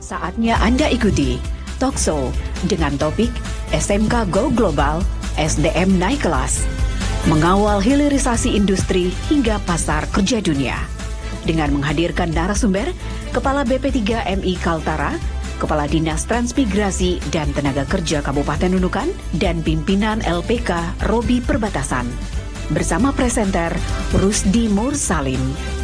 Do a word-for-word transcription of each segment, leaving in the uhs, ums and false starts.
Saatnya Anda ikuti Talkshow dengan topik S M K Go Global, S D M naik kelas, mengawal hilirisasi industri hingga pasar kerja dunia. Dengan menghadirkan narasumber, Kepala B P tiga M I Kaltara, Kepala Dinas Transmigrasi dan Tenaga Kerja Kabupaten Nunukan, dan pimpinan L P K Robi Perbatasan. Bersama presenter Rusdi Mursalim.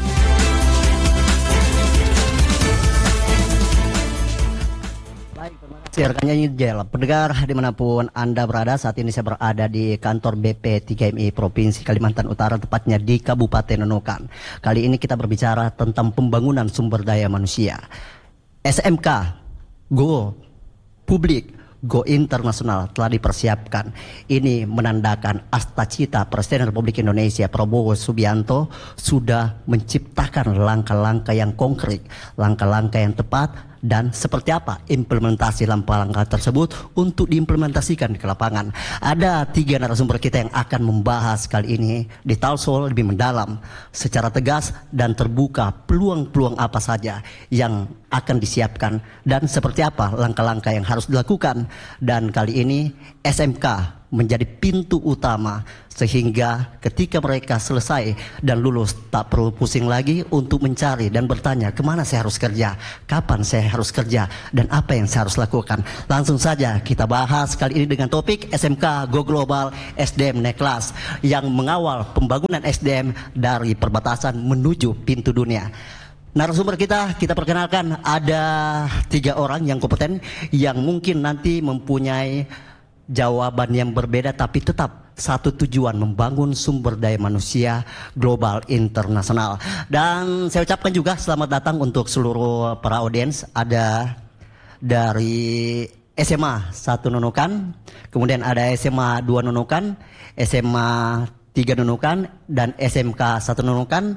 Rekannya Jel, pendengar dimanapun Anda berada, saat ini saya berada di kantor B P tiga M I Provinsi Kalimantan Utara, tepatnya di Kabupaten Nunukan. Kali ini kita berbicara tentang pembangunan sumber daya manusia. S M K Go Publik Go Internasional telah dipersiapkan. Ini menandakan astacita Presiden Republik Indonesia Prabowo Subianto sudah menciptakan langkah-langkah yang konkret, langkah-langkah yang tepat, dan seperti apa implementasi langkah-langkah tersebut untuk diimplementasikan ke lapangan. Ada tiga narasumber kita yang akan membahas kali ini di Talkshow lebih mendalam, secara tegas dan terbuka, peluang-peluang apa saja yang akan disiapkan dan seperti apa langkah-langkah yang harus dilakukan. Dan kali ini S M K menjadi pintu utama, sehingga ketika mereka selesai dan lulus tak perlu pusing lagi untuk mencari dan bertanya kemana saya harus kerja, kapan saya harus kerja, dan apa yang saya harus lakukan. Langsung saja kita bahas kali ini dengan topik S M K Go Global, S D M naik kelas, yang mengawal pembangunan S D M dari perbatasan menuju pintu dunia. Narasumber kita, kita perkenalkan, ada tiga orang yang kompeten, yang mungkin nanti mempunyai jawaban yang berbeda, tapi tetap satu tujuan, membangun sumber daya manusia global internasional. Dan saya ucapkan juga selamat datang untuk seluruh para audiens. Ada dari S M A satu Nunukan, kemudian ada S M A dua Nunukan, S M A tiga Nunukan, dan S M K satu Nunukan,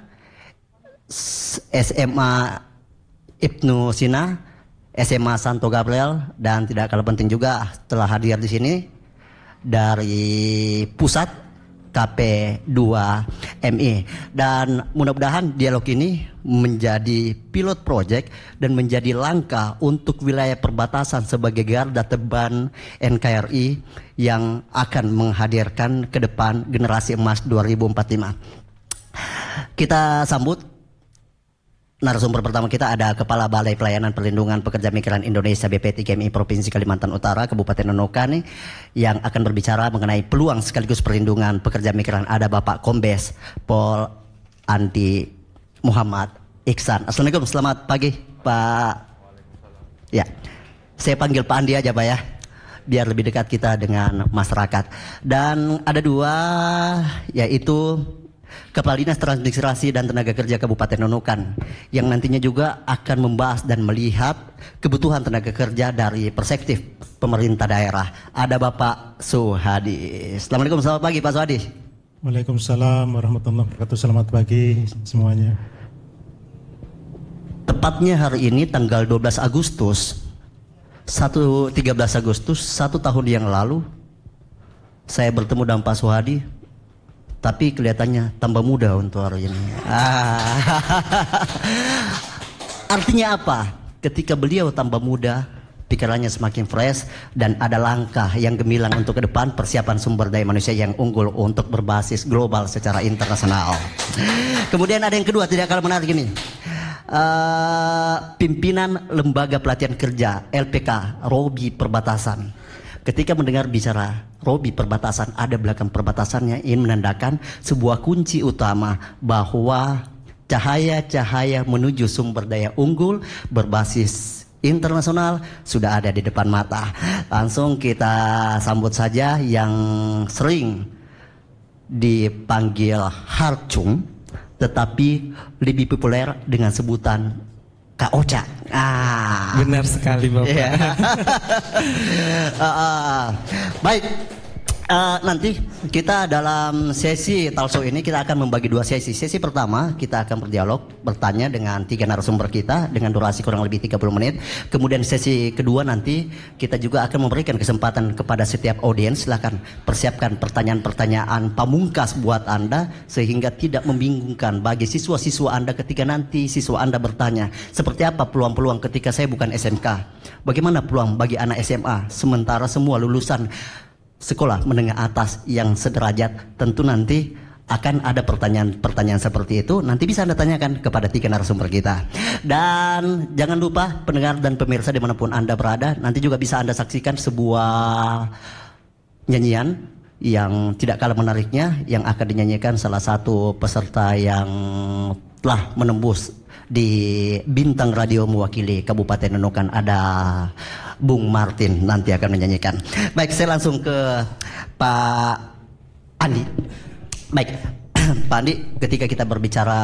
S M A Ibnu Sina, S M A Santo Gabriel, dan tidak kalah penting juga telah hadir di sini dari pusat K P dua M I. Dan mudah-mudahan dialog ini menjadi pilot project dan menjadi langkah untuk wilayah perbatasan sebagai garda terdepan N K R I yang akan menghadirkan ke depan generasi emas dua ribu empat puluh lima. Kita sambut narasumber pertama kita, ada Kepala Balai Pelayanan Perlindungan Pekerja Migran Indonesia B P tiga M I Provinsi Kalimantan Utara Kabupaten Nunukan, yang akan berbicara mengenai peluang sekaligus perlindungan pekerja migran. Ada Bapak Kombes Pol Andi Muhammad Iksan. Assalamualaikum, selamat pagi Pak. Ya, saya panggil Pak Andi aja Pak ya, biar lebih dekat kita dengan masyarakat. Dan ada dua, yaitu Kepala Dinas Transmigrasi dan Tenaga Kerja Kabupaten Nunukan, yang nantinya juga akan membahas dan melihat kebutuhan tenaga kerja dari perspektif pemerintah daerah. Ada Bapak Suhadi. Assalamualaikum, selamat pagi Pak Suhadi. Waalaikumsalam warahmatullahi wabarakatuh. Selamat pagi semuanya. Tepatnya hari ini tanggal dua belas Agustus, tiga belas Agustus, satu tahun yang lalu saya bertemu dengan Pak Suhadi, tapi kelihatannya tambah muda untuk hari ini. Ah. Artinya apa? Ketika beliau tambah muda, pikirannya semakin fresh, dan ada langkah yang gemilang untuk ke depan, persiapan sumber daya manusia yang unggul untuk berbasis global secara internasional. Kemudian ada yang kedua, tidak kalah menarik ini. Uh, pimpinan Lembaga Pelatihan Kerja L P K Robi Perbatasan. Ketika mendengar bicara Robi Perbatasan, ada belakang perbatasannya, ini menandakan sebuah kunci utama bahwa cahaya-cahaya menuju sumber daya unggul berbasis internasional sudah ada di depan mata. Langsung kita sambut saja yang sering dipanggil Harcung, tetapi lebih populer dengan sebutan Kak Ocha. Ah, benar sekali Bapak. Yeah. uh, uh, baik, Uh, nanti kita dalam sesi talkshow ini kita akan membagi dua sesi. Sesi pertama kita akan berdialog, bertanya dengan tiga narasumber kita dengan durasi kurang lebih tiga puluh menit. Kemudian sesi kedua nanti kita juga akan memberikan kesempatan kepada setiap audiens. Silakan persiapkan pertanyaan-pertanyaan pamungkas buat Anda sehingga tidak membingungkan bagi siswa-siswa Anda ketika nanti siswa Anda bertanya, seperti apa peluang-peluang ketika saya bukan S M K? Bagaimana peluang bagi anak S M A sementara semua lulusan sekolah menengah atas yang sederajat? Tentu nanti akan ada pertanyaan-pertanyaan seperti itu. Nanti bisa Anda tanyakan kepada tiga narasumber kita. Dan jangan lupa pendengar dan pemirsa dimanapun Anda berada, nanti juga bisa Anda saksikan sebuah nyanyian yang tidak kalah menariknya yang akan dinyanyikan salah satu peserta yang telah menembus di bintang radio mewakili Kabupaten Nunukan. Ada Bung Martin nanti akan menyanyikan. Baik, saya langsung ke Pak Andi. Baik, Pak Andi, ketika kita berbicara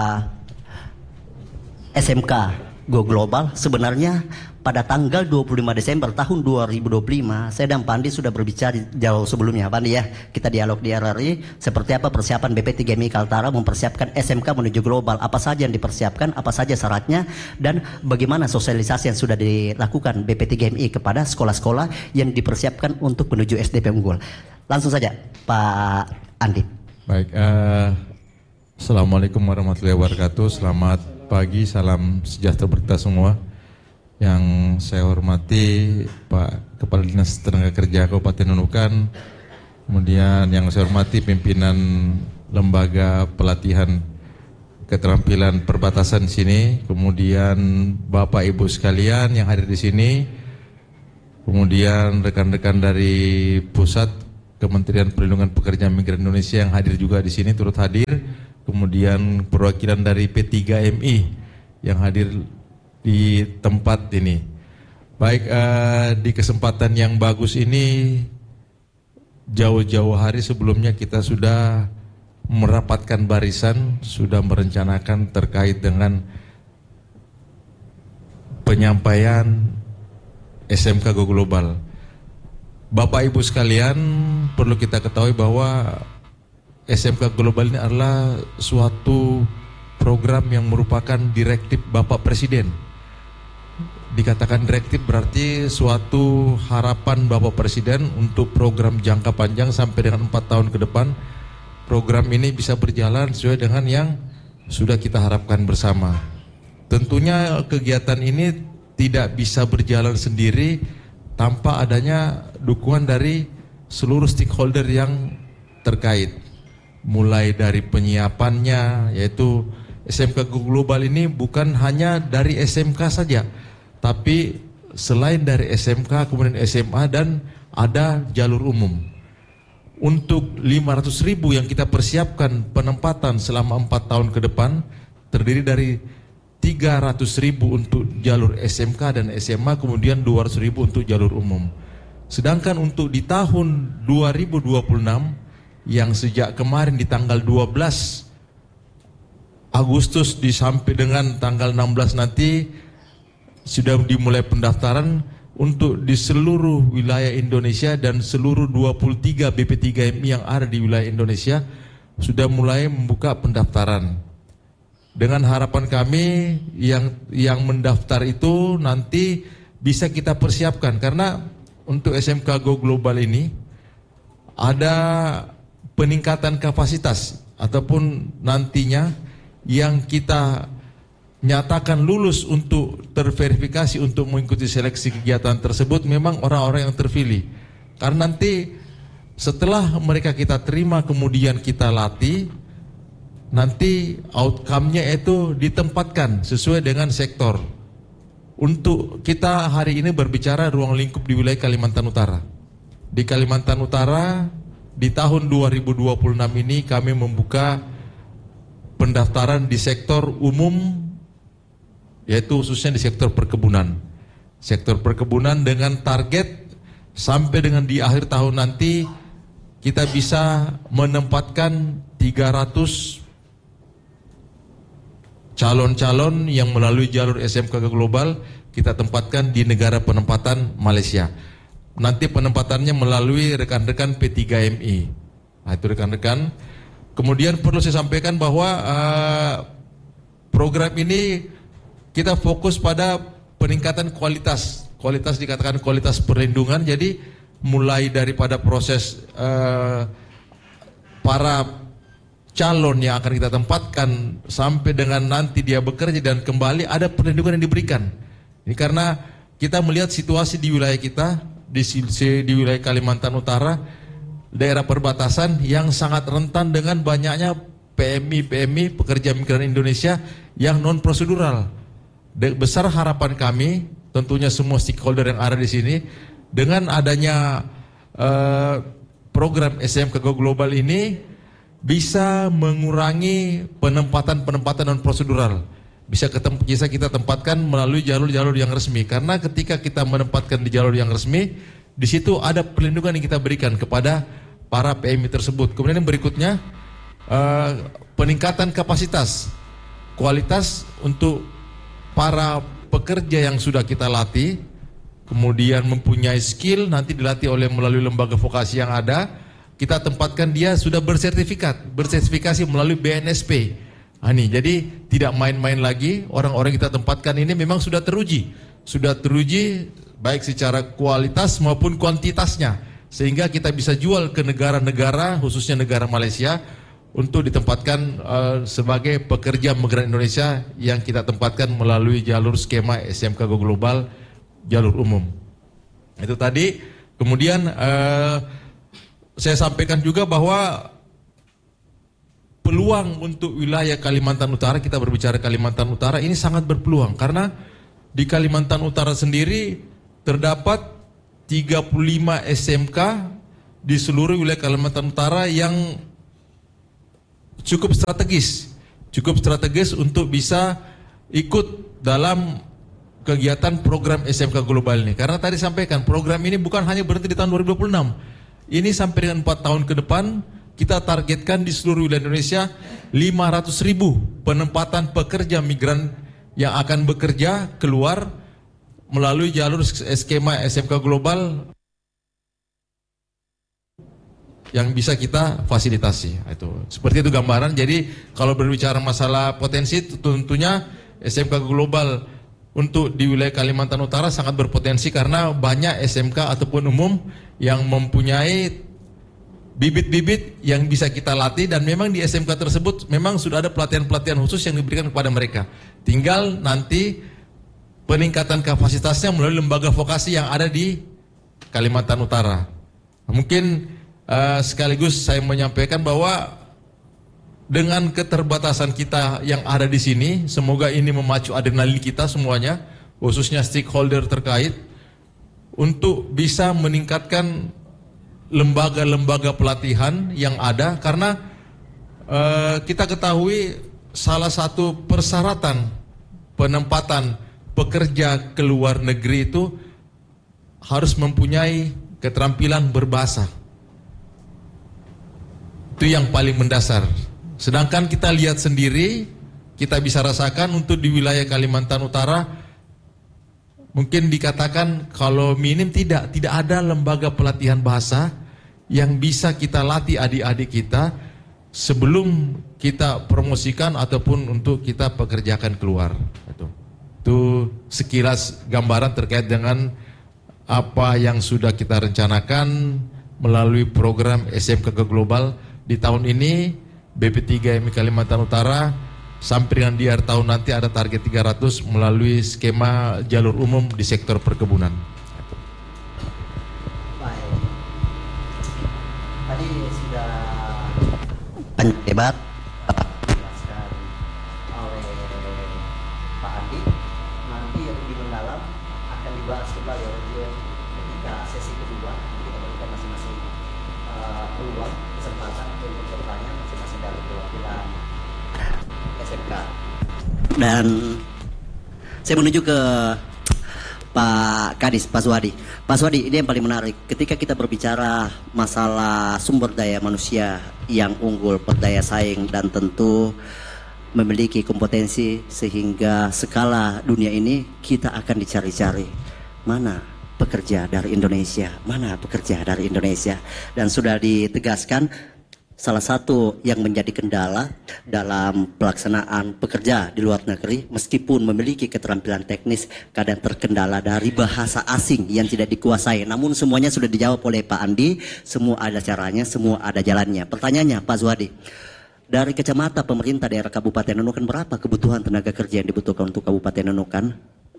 S M K Go Global, sebenarnya pada tanggal dua puluh lima Desember tahun dua ribu dua puluh lima, saya dan Pak Andi sudah berbicara jauh sebelumnya, Pak Andi ya. Kita dialog di R R I, seperti apa persiapan B P tiga M I Kaltara mempersiapkan S M K menuju global, apa saja yang dipersiapkan, apa saja syaratnya, dan bagaimana sosialisasi yang sudah dilakukan B P tiga M I kepada sekolah-sekolah yang dipersiapkan untuk menuju S D P unggul. Langsung saja, Pak Andi. Baik, uh, Assalamualaikum warahmatullahi wabarakatuh. Selamat pagi, salam sejahtera bagi kita semua. Yang saya hormati Pak Kepala Dinas Tenaga Kerja Kabupaten Nunukan, kemudian yang saya hormati pimpinan lembaga pelatihan keterampilan perbatasan di sini, kemudian Bapak Ibu sekalian yang hadir di sini, kemudian rekan-rekan dari Pusat Kementerian Perlindungan Pekerja Migran Indonesia yang hadir juga di sini turut hadir, kemudian perwakilan dari P tiga M I yang hadir di tempat ini. Baik, uh, di kesempatan yang bagus ini, jauh-jauh hari sebelumnya kita sudah merapatkan barisan, sudah merencanakan terkait dengan penyampaian S M K Go Global. Bapak Ibu sekalian, perlu kita ketahui bahwa S M K Global ini adalah suatu program yang merupakan direktif Bapak Presiden. Dikatakan direktif berarti suatu harapan Bapak Presiden untuk program jangka panjang sampai dengan empat tahun ke depan. Program ini bisa berjalan sesuai dengan yang sudah kita harapkan bersama. Tentunya kegiatan ini tidak bisa berjalan sendiri tanpa adanya dukungan dari seluruh stakeholder yang terkait. Mulai dari penyiapannya, yaitu S M K Go Global ini bukan hanya dari S M K saja, tapi selain dari S M K, kemudian S M A, dan ada jalur umum. Untuk lima ratus ribu yang kita persiapkan penempatan selama empat tahun ke depan, terdiri dari tiga ratus ribu untuk jalur S M K dan S M A, kemudian dua ratus ribu untuk jalur umum. Sedangkan untuk di tahun dua ribu dua puluh enam, yang sejak kemarin di tanggal dua belas Agustus di sampai dengan tanggal enam belas nanti sudah dimulai pendaftaran untuk di seluruh wilayah Indonesia dan seluruh dua puluh tiga B P tiga M I yang ada di wilayah Indonesia sudah mulai membuka pendaftaran. Dengan harapan kami yang yang mendaftar itu nanti bisa kita persiapkan, karena untuk S M K Go Global ini ada peningkatan kapasitas ataupun nantinya yang kita nyatakan lulus untuk terverifikasi untuk mengikuti seleksi kegiatan tersebut memang orang-orang yang terpilih. Karena nanti setelah mereka kita terima kemudian kita latih, nanti outcome-nya itu ditempatkan sesuai dengan sektor. Untuk kita hari ini berbicara ruang lingkup di wilayah Kalimantan Utara. Di Kalimantan Utara di tahun dua ribu dua puluh enam ini kami membuka pendaftaran di sektor umum, yaitu khususnya di sektor perkebunan. Sektor perkebunan dengan target sampai dengan di akhir tahun nanti kita bisa menempatkan tiga ratus calon-calon yang melalui jalur S M K Global kita tempatkan di negara penempatan Malaysia. nanti penempatannya melalui rekan-rekan P tiga M I. Nah, itu rekan-rekan. Kemudian perlu saya sampaikan bahwa uh, program ini kita fokus pada peningkatan kualitas. Kualitas dikatakan kualitas perlindungan. Jadi mulai daripada proses uh, para calon yang akan kita tempatkan sampai dengan nanti dia bekerja dan kembali ada perlindungan yang diberikan. Ini karena kita melihat situasi di wilayah kita di, di wilayah Kalimantan Utara, daerah perbatasan yang sangat rentan dengan banyaknya P M I P M I pekerja migran Indonesia yang non prosedural. Besar harapan kami, tentunya semua stakeholder yang ada di sini, dengan adanya uh, program S M K Go Global ini bisa mengurangi penempatan-penempatan non prosedural. Bisa, ketem- bisa kita tempatkan melalui jalur-jalur yang resmi. Karena ketika kita menempatkan di jalur yang resmi, di situ ada perlindungan yang kita berikan kepada para P M I tersebut. Kemudian yang berikutnya, uh, peningkatan kapasitas, kualitas untuk para pekerja yang sudah kita latih, kemudian mempunyai skill, nanti dilatih oleh melalui lembaga vokasi yang ada. Kita tempatkan dia sudah bersertifikat, bersertifikasi melalui B N S P. Nah, ini, jadi tidak main-main lagi, orang-orang kita tempatkan ini memang sudah teruji. Sudah teruji baik secara kualitas maupun kuantitasnya. Sehingga kita bisa jual ke negara-negara, khususnya negara Malaysia, untuk ditempatkan uh, sebagai pekerja migran Indonesia yang kita tempatkan melalui jalur skema S M K Go Global, jalur umum. Itu tadi, kemudian uh, saya sampaikan juga bahwa peluang untuk wilayah Kalimantan Utara, kita berbicara Kalimantan Utara ini sangat berpeluang karena di Kalimantan Utara sendiri terdapat tiga puluh lima S M K di seluruh wilayah Kalimantan Utara yang cukup strategis, cukup strategis untuk bisa ikut dalam kegiatan program S M K Global ini. Karena tadi sampaikan program ini bukan hanya berhenti di tahun dua ribu dua puluh enam. Ini sampai dengan empat tahun ke depan kita targetkan di seluruh wilayah Indonesia lima ratus ribu penempatan pekerja migran yang akan bekerja keluar melalui jalur skema S M K Global yang bisa kita fasilitasi. Itu seperti itu gambaran. Jadi kalau berbicara masalah potensi, tentunya S M K Global untuk di wilayah Kalimantan Utara sangat berpotensi karena banyak S M K ataupun umum yang mempunyai bibit-bibit yang bisa kita latih, dan memang di S M K tersebut memang sudah ada pelatihan-pelatihan khusus yang diberikan kepada mereka. Tinggal nanti peningkatan kapasitasnya melalui lembaga vokasi yang ada di Kalimantan Utara. Mungkin uh, sekaligus saya menyampaikan bahwa dengan keterbatasan kita yang ada di sini, semoga ini memacu adrenalin kita semuanya, khususnya stakeholder terkait, untuk bisa meningkatkan lembaga-lembaga pelatihan yang ada, karena uh, kita ketahui salah satu persyaratan penempatan pekerja ke luar negeri itu harus mempunyai keterampilan berbahasa. Itu yang paling mendasar. Sedangkan kita lihat sendiri, kita bisa rasakan untuk di wilayah Kalimantan Utara, mungkin dikatakan kalau minim tidak, tidak ada lembaga pelatihan bahasa yang bisa kita latih adik-adik kita sebelum kita promosikan ataupun untuk kita pekerjakan keluar. Itu, itu sekilas gambaran terkait dengan apa yang sudah kita rencanakan melalui program S M K Global di tahun ini. B P tiga M I Kalimantan Utara sampai dengan di akhir tahun nanti ada target tiga ratus melalui skema jalur umum di sektor perkebunan. Baik. Tadi sudah banyak debat dijelaskan oleh Pak Andi. Nanti yang lebih mendalam akan dibahas kembali oleh beliau ketika sesi kedua. Kita berikan masing-masing uh, peluang kesempatan untuk bertanya masing-masing dari perwakilan S M K. Dan saya menuju ke Pak Kadis, Pak Suhadi. Pak Suhadi, ini yang paling menarik. Ketika kita berbicara masalah sumber daya manusia yang unggul, berdaya saing, dan tentu memiliki kompetensi sehingga skala dunia ini kita akan dicari-cari. Mana pekerja dari Indonesia, mana pekerja dari Indonesia. Dan sudah ditegaskan salah satu yang menjadi kendala dalam pelaksanaan pekerja di luar negeri, meskipun memiliki keterampilan teknis, kadang terkendala dari bahasa asing yang tidak dikuasai. Namun semuanya sudah dijawab oleh Pak Andi, semua ada caranya, semua ada jalannya. Pertanyaannya Pak Zuhadi, dari kacamata pemerintah daerah Kabupaten Nunukan, berapa kebutuhan tenaga kerja yang dibutuhkan untuk Kabupaten Nunukan?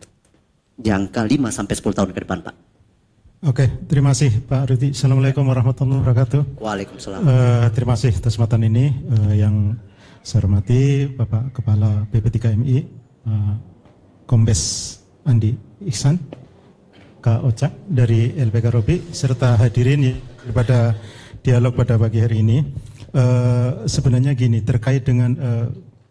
Jangka lima sampai sepuluh tahun ke depan, Pak. Oke, terima kasih Pak Rudi. Assalamualaikum warahmatullahi wabarakatuh. Waalaikumsalam. Uh, terima kasih atas kesempatan ini. Uh, yang saya hormati Bapak Kepala B P tiga M I, uh, Kombes Andi Ihsan, Kak Oca dari L P K Robi, serta hadirin pada dialog pada pagi hari ini. Uh, sebenarnya gini, terkait dengan uh,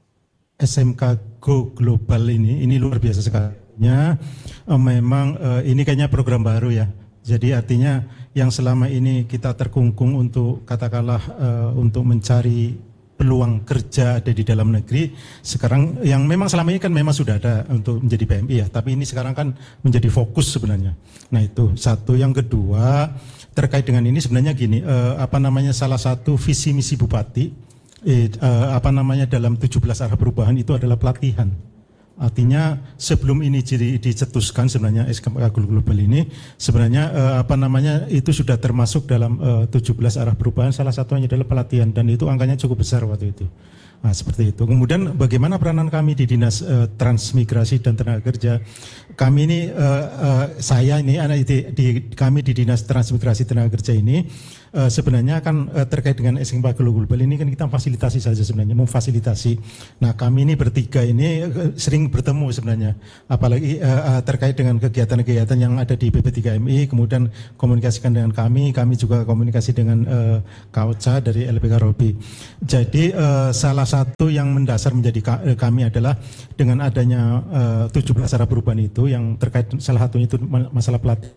S M K Go Global ini, ini luar biasa sekali. Uh, memang uh, ini kayaknya program baru ya. Jadi artinya yang selama ini kita terkungkung untuk katakanlah uh, untuk mencari peluang kerja ada di dalam negeri, sekarang yang memang selama ini kan memang sudah ada untuk menjadi P M I ya, tapi ini sekarang kan menjadi fokus sebenarnya. Nah itu satu. Yang kedua terkait dengan ini sebenarnya gini, uh, apa namanya salah satu visi misi Bupati, eh, uh, apa namanya dalam tujuh belas arah perubahan itu adalah pelatihan. Artinya sebelum ini dicetuskan sebenarnya S M K Global ini sebenarnya eh, apa namanya itu sudah termasuk dalam eh, tujuh belas arah perubahan, salah satunya adalah pelatihan dan itu angkanya cukup besar waktu itu. Nah, seperti itu. Kemudian bagaimana peranan kami di Dinas eh, Transmigrasi dan Tenaga Kerja? Kami ini eh, eh, saya ini anak di, di kami di Dinas Transmigrasi Tenaga Kerja ini eh, sebenarnya kan eh, terkait dengan S M K Global ini kan kita fasilitasi saja sebenarnya, memfasilitasi. Nah, kami ini bertiga ini eh, sering bertemu sebenarnya, apalagi uh, terkait dengan kegiatan-kegiatan yang ada di B P tiga M I, kemudian komunikasikan dengan kami, kami juga komunikasi dengan uh, Kak Oca dari L P K Robi. Jadi uh, salah satu yang mendasar menjadi kami adalah dengan adanya uh, tujuh belas arah perubahan itu yang terkait salah satunya itu masalah pelatihan.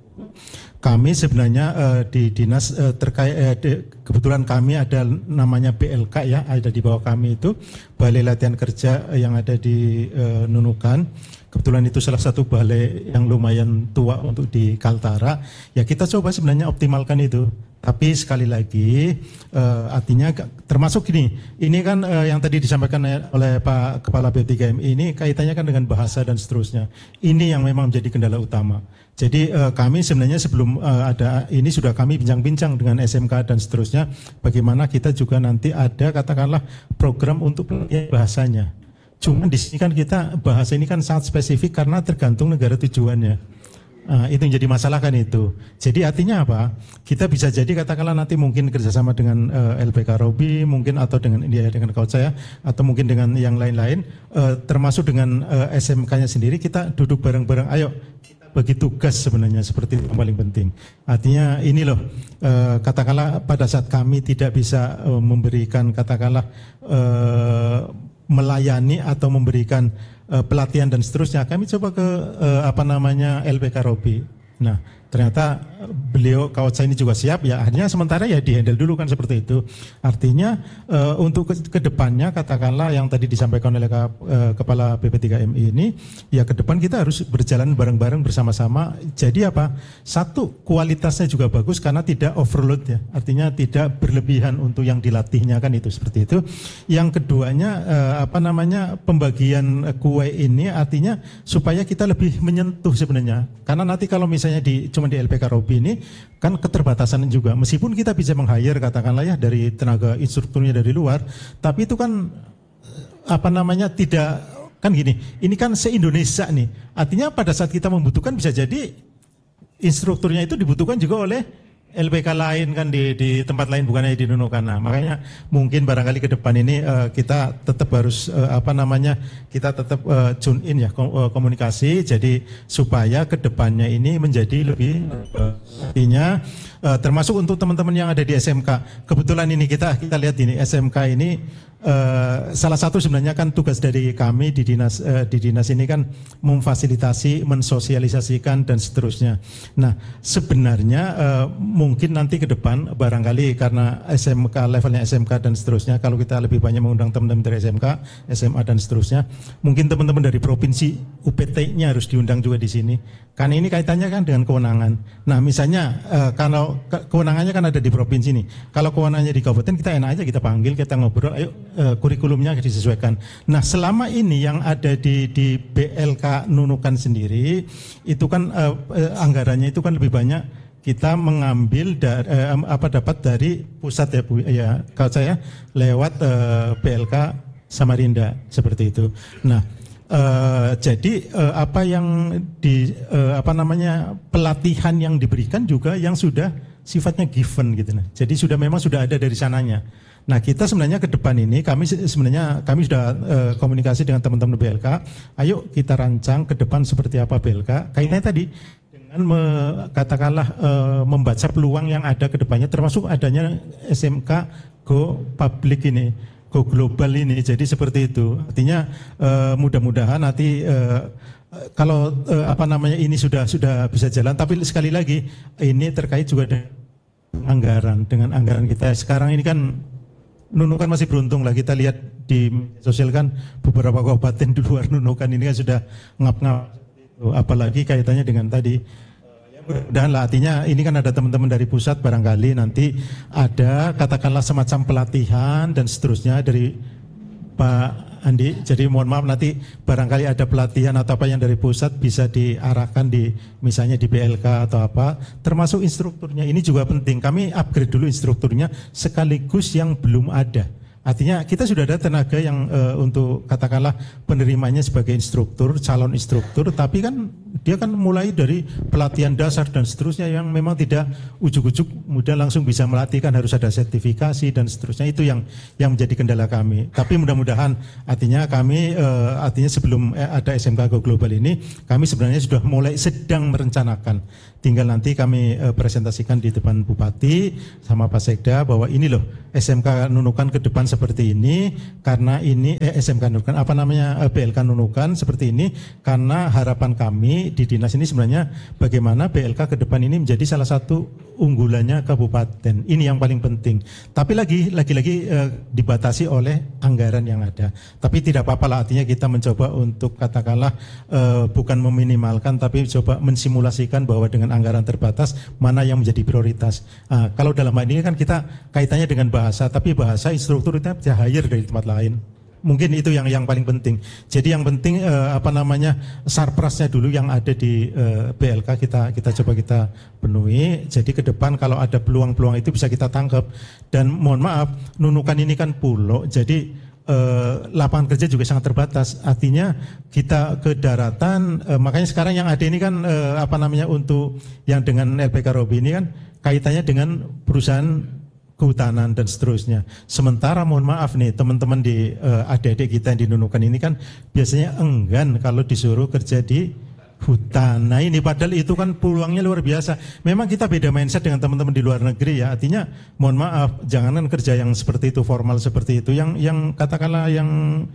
Kami sebenarnya uh, di dinas uh, terkait uh, di, kebetulan kami ada namanya B L K ya, ada di bawah kami itu Balai Latihan Kerja uh, yang ada di uh, Nunukan. Kebetulan itu salah satu balai yang lumayan tua untuk di Kaltara. Ya kita coba sebenarnya optimalkan itu. Tapi sekali lagi uh, artinya termasuk gini, ini kan uh, yang tadi disampaikan oleh Pak Kepala B P tiga M I ini kaitannya kan dengan bahasa dan seterusnya. Ini yang memang menjadi kendala utama. Jadi uh, kami sebenarnya sebelum uh, ada ini sudah kami bincang-bincang dengan S M K dan seterusnya, bagaimana kita juga nanti ada katakanlah program untuk pelatihan bahasanya. Cuman di sini kan kita bahasa ini kan sangat spesifik karena tergantung negara tujuannya. Nah, itu yang jadi masalah kan itu. Jadi artinya apa? Kita bisa jadi katakanlah nanti mungkin kerjasama dengan uh, L P K Robi, mungkin atau dengan ya, dengan Kak Oca ya, atau mungkin dengan yang lain-lain, uh, termasuk dengan uh, S M K-nya sendiri, kita duduk bareng-bareng. Ayo kita bagi tugas sebenarnya seperti itu yang paling penting. Artinya ini loh, uh, katakanlah pada saat kami tidak bisa uh, memberikan katakanlah uh, melayani atau memberikan uh, pelatihan dan seterusnya, kami coba ke uh, apa namanya L P K Robi. Nah, ternyata beliau Kak Oca ini juga siap ya, akhirnya sementara ya dihandle dulu kan seperti itu. Artinya uh, untuk ke, ke depannya katakanlah yang tadi disampaikan oleh Kak, uh, Kepala B P tiga M I ini, ya ke depan kita harus berjalan bareng-bareng bersama-sama. Jadi apa? Satu, kualitasnya juga bagus karena tidak overload ya. Artinya tidak berlebihan untuk yang dilatihnya kan itu seperti itu. Yang keduanya uh, apa namanya pembagian kue ini artinya supaya kita lebih menyentuh sebenarnya. Karena nanti kalau misalnya di cuma di L P K Robi ini kan keterbatasan juga, meskipun kita bisa meng-hire katakanlah ya dari tenaga instrukturnya dari luar, tapi itu kan apa namanya tidak kan gini, ini kan se-Indonesia nih, artinya pada saat kita membutuhkan bisa jadi instrukturnya itu dibutuhkan juga oleh L P K lain kan di, di tempat lain bukannya di Nunukan. Nah, makanya mungkin barangkali ke depan ini uh, kita tetap harus uh, apa namanya kita tetap uh, tune in ya komunikasi, jadi supaya ke depannya ini menjadi lebih uh, Artinya uh, termasuk untuk teman-teman yang ada di S M K. Kebetulan ini kita kita lihat ini S M K ini uh, salah satu sebenarnya kan tugas dari kami di dinas uh, di dinas ini kan memfasilitasi, mensosialisasikan dan seterusnya. Nah, sebenarnya uh, mungkin nanti ke depan barangkali karena S M K levelnya S M K dan seterusnya, kalau kita lebih banyak mengundang teman-teman dari S M K, S M A dan seterusnya, mungkin teman-teman dari provinsi U P T-nya harus diundang juga di sini. Karena ini kaitannya kan dengan kewenangan. Nah, misalnya uh, kalau ke kewenangannya kan ada di provinsi nih. Kalau kewenangannya di kabupaten, kita enak aja kita panggil, kita ngobrol, ayo uh, kurikulumnya disesuaikan. Nah, selama ini yang ada di di B L K Nunukan sendiri itu kan uh, uh, anggarannya itu kan lebih banyak kita mengambil dari, uh, apa dapat dari pusat ya Bu ya. Kalau saya lewat uh, B L K Samarinda seperti itu. Nah, Uh, jadi uh, apa yang di uh, apa namanya pelatihan yang diberikan juga yang sudah sifatnya given gitu nah. Jadi sudah memang sudah ada dari sananya. Nah, kita sebenarnya ke depan ini kami sebenarnya kami sudah uh, komunikasi dengan teman-teman B L K. Ayo kita rancang ke depan seperti apa B L K. Kaitannya tadi dengan me, katakanlah uh, membaca peluang yang ada ke depannya termasuk adanya S M K Go Public ini. Go global ini, jadi seperti itu. Artinya uh, mudah-mudahan nanti uh, kalau uh, apa namanya ini sudah sudah bisa jalan. Tapi sekali lagi ini terkait juga dengan anggaran, dengan anggaran kita sekarang ini kan Nunukan masih beruntung lah, kita lihat di sosial kan beberapa kabupaten di luar Nunukan ini kan sudah ngap-ngap. Apalagi kaitannya dengan tadi. Dan lah artinya ini kan ada teman-teman dari pusat barangkali nanti ada katakanlah semacam pelatihan dan seterusnya dari Pak Andi. Jadi mohon maaf nanti barangkali ada pelatihan atau apa yang dari pusat bisa diarahkan di misalnya di B L K atau apa. Termasuk instrukturnya ini juga penting. Kami upgrade dulu instrukturnya sekaligus yang belum ada. Artinya kita sudah ada tenaga yang uh, untuk katakanlah penerimanya sebagai instruktur, calon instruktur, tapi kan dia kan mulai dari pelatihan dasar dan seterusnya yang memang tidak ujuk-ujuk mudah langsung bisa melatih, kan harus ada sertifikasi dan seterusnya. Itu yang yang menjadi kendala kami. Tapi mudah-mudahan artinya kami uh, artinya sebelum ada S M K Go Global ini kami sebenarnya sudah mulai sedang merencanakan. Tinggal nanti kami uh, presentasikan di depan Bupati sama Pak Sekda bahwa ini loh S M K Nunukan ke depan seperti ini karena ini eh, S M K Nunukan apa namanya eh, B L K Nunukan seperti ini karena harapan kami di dinas ini sebenarnya bagaimana B L K ke depan ini menjadi salah satu unggulannya kabupaten. Ini yang paling penting. Tapi lagi lagi-lagi eh, dibatasi oleh anggaran yang ada. Tapi tidak apa-apa lah, artinya kita mencoba untuk katakanlah eh, bukan meminimalkan tapi coba mensimulasikan bahwa dengan anggaran terbatas mana yang menjadi prioritas. Nah, kalau dalam hal ini kan kita kaitannya dengan bahasa, tapi bahasa instruktur itu bisa hire dari tempat lain. Mungkin itu yang yang paling penting. Jadi yang penting eh, apa namanya sarprasnya dulu yang ada di eh, B L K kita kita coba kita penuhi. Jadi ke depan kalau ada peluang-peluang itu bisa kita tangkap. Dan mohon maaf, Nunukan ini kan pulau, jadi eh, lapangan kerja juga sangat terbatas. Artinya kita ke daratan, eh, makanya sekarang yang ada ini kan eh, apa namanya untuk yang dengan L P K Robi ini kan kaitannya dengan perusahaan kehutanan dan seterusnya. Sementara mohon maaf nih teman-teman di uh, adik-adik kita yang di Nunukan ini kan biasanya enggan kalau disuruh kerja di hutan. Nah ini padahal itu kan peluangnya luar biasa. Memang kita beda mindset dengan teman-teman di luar negeri ya. Artinya mohon maaf, jangan kerja yang seperti itu, formal seperti itu. Yang yang katakanlah yang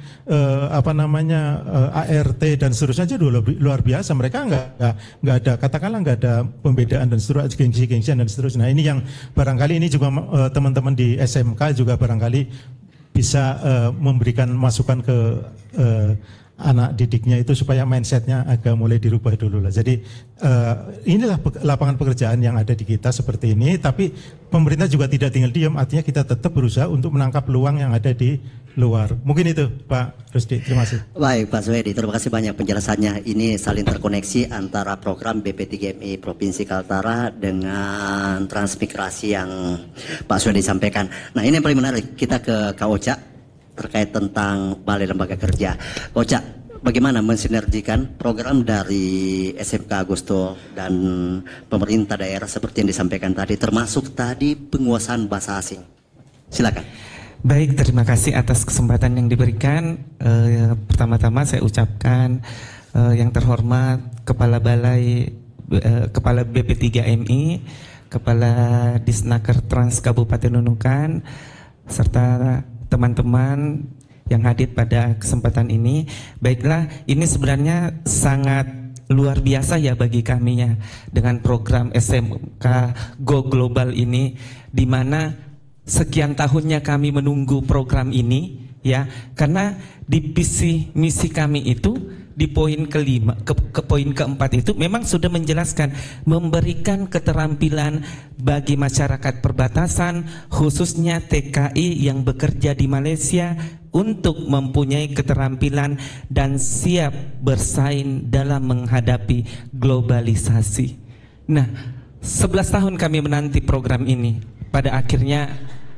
eh, apa namanya eh, A R T dan seterusnya aja dulu luar biasa. Mereka nggak nggak ada katakanlah nggak ada pembedaan dan seterusnya, gengsi-gengsian dan seterusnya. Nah ini yang barangkali ini juga eh, teman-teman di S M K juga barangkali bisa eh, memberikan masukan ke eh, anak didiknya itu supaya mindsetnya agak mulai dirubah dulu lah. Jadi uh, inilah lapangan pekerjaan yang ada di kita seperti ini. Tapi pemerintah juga tidak tinggal diam. Artinya kita tetap berusaha untuk menangkap peluang yang ada di luar. Mungkin itu Pak Rusdi. Terima kasih. Baik Pak Swedi, terima kasih banyak penjelasannya. Ini saling terkoneksi antara program B P tiga M I Provinsi Kaltara dengan transmigrasi yang Pak Swedi sampaikan. Nah ini yang paling menarik. Kita ke Kak Ocha terkait tentang Balai Lembaga Kerja. Ocha, bagaimana mensinergikan program dari S M K Agusto dan pemerintah daerah seperti yang disampaikan tadi, termasuk tadi penguasaan bahasa asing? Silakan. Baik, terima kasih atas kesempatan yang diberikan. Eh, pertama-tama saya ucapkan eh, yang terhormat Kepala Balai eh, Kepala B P tiga M I, Kepala Disnaker Trans Kabupaten Nunukan, serta teman-teman yang hadir pada kesempatan ini. Baiklah, ini sebenarnya sangat luar biasa ya bagi kami ya, dengan program S M K Go Global ini, di mana sekian tahunnya kami menunggu program ini ya, karena di visi misi kami itu di poin kelima ke, ke poin keempat itu memang sudah menjelaskan memberikan keterampilan bagi masyarakat perbatasan, khususnya T K I yang bekerja di Malaysia, untuk mempunyai keterampilan dan siap bersaing dalam menghadapi globalisasi. Nah, sebelas tahun kami menanti program ini, pada akhirnya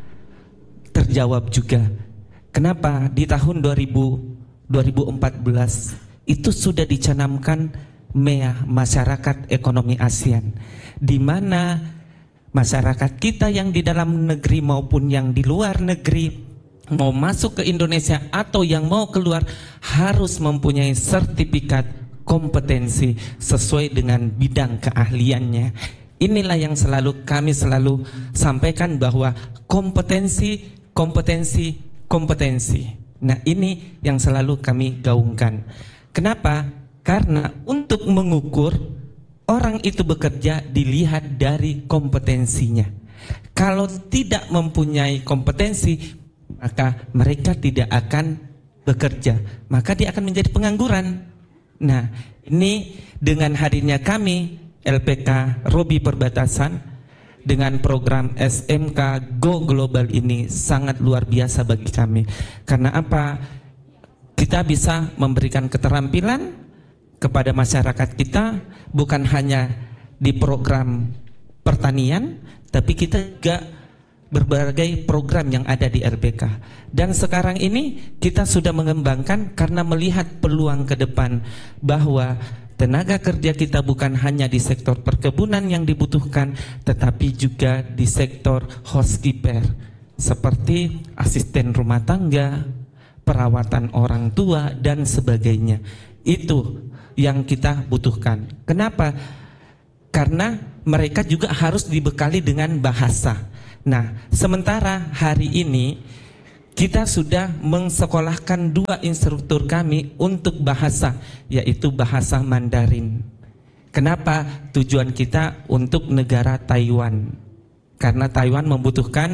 terjawab juga. Kenapa? Di tahun dua ribu empat belas itu sudah dicanamkan M E A, Masyarakat Ekonomi ASEAN, di mana masyarakat kita yang di dalam negeri maupun yang di luar negeri mau masuk ke Indonesia atau yang mau keluar harus mempunyai sertifikat kompetensi sesuai dengan bidang keahliannya. Inilah yang selalu kami selalu sampaikan, bahwa kompetensi, kompetensi, kompetensi. Nah, ini yang selalu kami gaungkan. Kenapa? Karena untuk mengukur orang itu bekerja dilihat dari kompetensinya. Kalau tidak mempunyai kompetensi, maka mereka tidak akan bekerja, maka dia akan menjadi pengangguran. Nah, ini dengan hadirnya kami L P K Robi Perbatasan dengan program S M K Go Global ini sangat luar biasa bagi kami. Karena apa? Kita bisa memberikan keterampilan kepada masyarakat kita, bukan hanya di program pertanian, tapi kita juga berbagai program yang ada di R B K. Dan sekarang ini kita sudah mengembangkan karena melihat peluang ke depan, bahwa tenaga kerja kita bukan hanya di sektor perkebunan yang dibutuhkan, tetapi juga di sektor housekeeper, seperti asisten rumah tangga, perawatan orang tua, dan sebagainya. Itu yang kita butuhkan. Kenapa? Karena mereka juga harus dibekali dengan bahasa. Nah, sementara hari ini kita sudah mensekolahkan dua instruktur kami untuk bahasa, yaitu bahasa Mandarin. Kenapa? Tujuan kita untuk negara Taiwan, karena Taiwan membutuhkan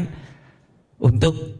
untuk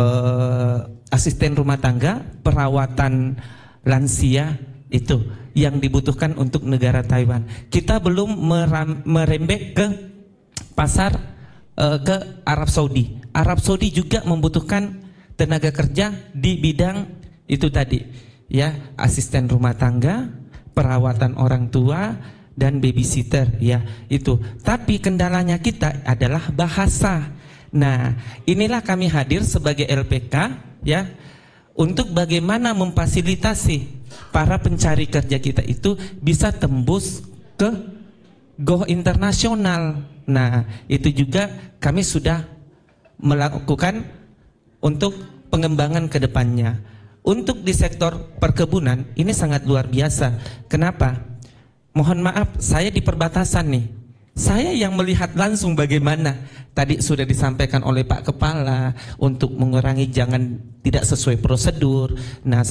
uh, asisten rumah tangga, perawatan lansia, itu yang dibutuhkan untuk negara Taiwan. Kita belum meram, merembek ke pasar uh, ke Arab Saudi. Arab Saudi juga membutuhkan tenaga kerja di bidang itu tadi, ya, asisten rumah tangga, perawatan orang tua, dan babysitter, ya, itu. Tapi kendalanya kita adalah bahasa. Nah, inilah kami hadir sebagai L P K, ya, untuk bagaimana memfasilitasi para pencari kerja kita itu bisa tembus ke go internasional. Nah, itu juga kami sudah melakukan untuk pengembangan ke depannya. Untuk di sektor perkebunan ini sangat luar biasa. Kenapa? Mohon maaf, saya di perbatasan nih. Saya yang melihat langsung bagaimana tadi sudah disampaikan oleh Pak Kepala untuk mengurangi jangan tidak sesuai prosedur. Nah,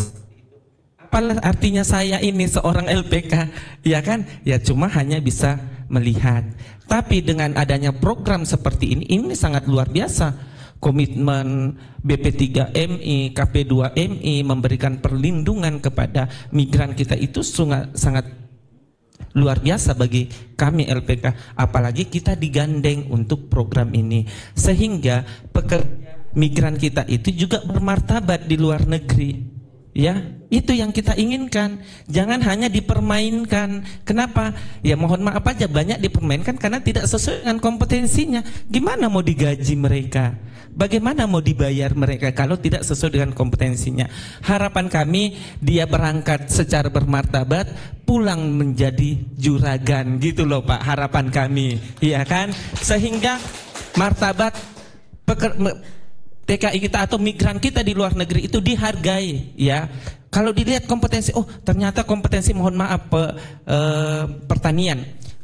apa artinya saya ini seorang L P K, ya kan? Ya cuma hanya bisa melihat. Tapi dengan adanya program seperti ini, ini sangat luar biasa. Komitmen B P tiga M I, K P dua M I memberikan perlindungan kepada migran kita itu sangat, sangat luar biasa bagi kami L P K. Apalagi kita digandeng untuk program ini, sehingga pekerja migran kita itu juga bermartabat di luar negeri. Ya, itu yang kita inginkan. Jangan hanya dipermainkan. Kenapa? Ya mohon maaf aja, banyak dipermainkan karena tidak sesuai dengan kompetensinya. Gimana mau digaji mereka? Bagaimana mau dibayar mereka kalau tidak sesuai dengan kompetensinya? Harapan kami dia berangkat secara bermartabat, pulang menjadi juragan, gitu loh Pak, harapan kami, iya kan? Sehingga martabat peker, T K I kita atau migran kita di luar negeri itu dihargai, ya. Kalau dilihat kompetensi, oh ternyata kompetensi mohon maaf pe, eh, pertanian.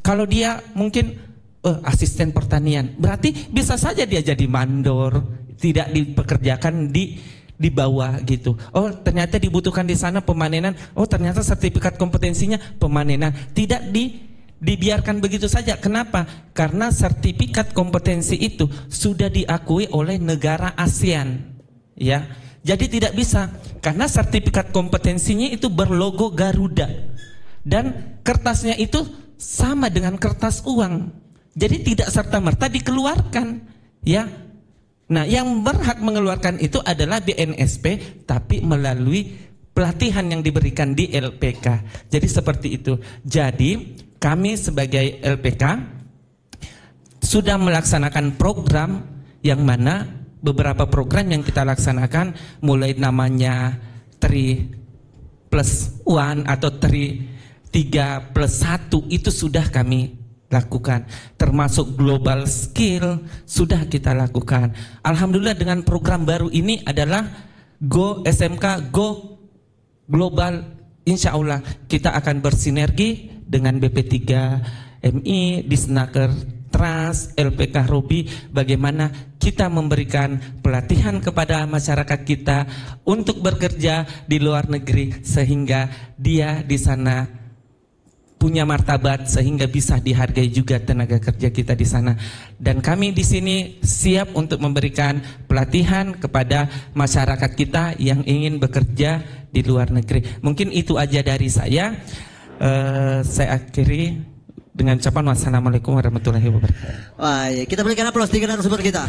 Kalau dia mungkin eh, asisten pertanian, berarti bisa saja dia jadi mandor, tidak dipekerjakan di di bawah gitu. Oh, ternyata dibutuhkan di sana pemanenan. Oh, ternyata sertifikat kompetensinya pemanenan. Tidak di dibiarkan begitu saja. Kenapa? Karena sertifikat kompetensi itu sudah diakui oleh negara ASEAN. Ya. Jadi tidak bisa, karena sertifikat kompetensinya itu berlogo Garuda. Dan kertasnya itu sama dengan kertas uang. Jadi tidak serta-merta dikeluarkan, ya. Nah, yang berhak mengeluarkan itu adalah B N S P, tapi melalui pelatihan yang diberikan di L P K. Jadi seperti itu. Jadi kami sebagai L P K sudah melaksanakan program yang mana beberapa program yang kita laksanakan, mulai namanya three plus one atau three tiga plus satu itu sudah kami lakukan, termasuk global skill sudah kita lakukan. Alhamdulillah dengan program baru ini adalah Go S M K Go Global, insya Allah kita akan bersinergi dengan B P tiga M I, Disnaker Trans, L P K Robi, bagaimana kita memberikan pelatihan kepada masyarakat kita untuk bekerja di luar negeri sehingga dia di sana punya martabat, sehingga bisa dihargai juga tenaga kerja kita di sana. Dan kami di sini siap untuk memberikan pelatihan kepada masyarakat kita yang ingin bekerja di luar negeri. Mungkin itu aja dari saya. Uh, saya akhiri dengan ucapan wassalamualaikum warahmatullahi wabarakatuh. Wah, ya, kita berikan aplaus di narasumber kita.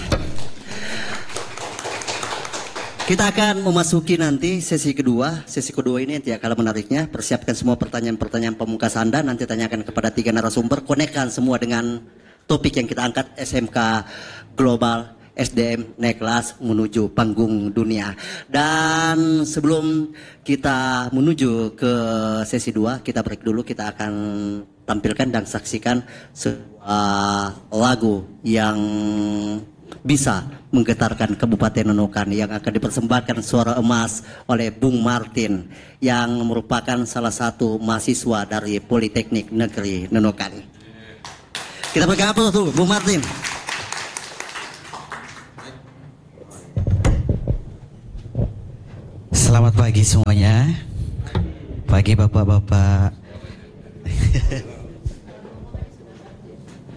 Kita akan memasuki nanti sesi kedua. Sesi kedua ini nanti ya, kalau menariknya, persiapkan semua pertanyaan-pertanyaan pemungkas Anda. Nanti tanyakan kepada tiga narasumber. Konekkan semua dengan topik yang kita angkat, S M K Global, S D M naik kelas menuju panggung dunia. Dan sebelum kita menuju ke sesi dua, kita break dulu. Kita akan tampilkan dan saksikan sebuah lagu yang bisa menggetarkan Kabupaten Nunukan, yang akan dipersembahkan suara emas oleh Bung Martin yang merupakan salah satu mahasiswa dari Politeknik Negeri Nunukan. Kita berikan aplaus dulu Bung Martin. Selamat pagi semuanya. Pagi Bapak-bapak